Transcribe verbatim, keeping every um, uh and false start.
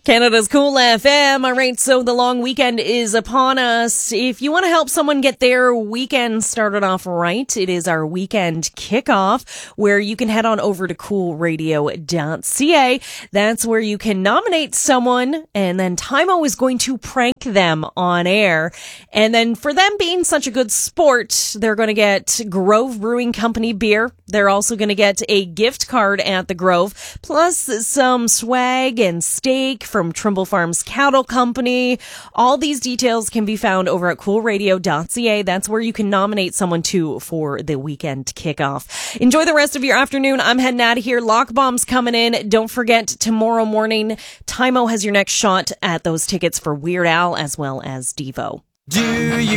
Canada's Cool F M. All right, so the long weekend is upon us. If you want to help someone get their weekend started off right, it is our weekend kickoff where you can head on over to cool radio dot c a. That's where you can nominate someone, and then Timo is going to prank them on air. And then for them being such a good sport, they're going to get Grove Brewing Company beer. They're also going to get a gift card at the Grove, plus some swag and steak from Trimble Farms Cattle Company. All these details can be found over at cool radio dot c a. That's where you can nominate someone too for the weekend kickoff. Enjoy the rest of your afternoon. I'm heading out of here. Lock Bomb's coming in. Don't forget, tomorrow morning, Timo has your next shot at those tickets for Weird Al as well as Devo. Do you